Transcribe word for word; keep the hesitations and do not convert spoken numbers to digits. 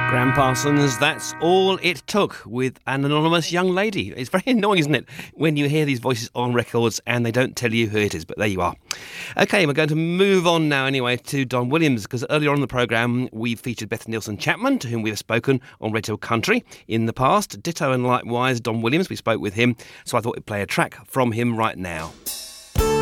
Graham Parsons, That's All It Took, with an anonymous young lady. It's very annoying, isn't it, when you hear these voices on records and they don't tell you who it is, but there you are. OK, we're going to move on now anyway to Don Williams, because earlier on in the programme we featured Beth Nielsen-Chapman, to whom we have spoken on Radio Country in the past. Ditto and likewise Don Williams, we spoke with him, so I thought we'd play a track from him right now.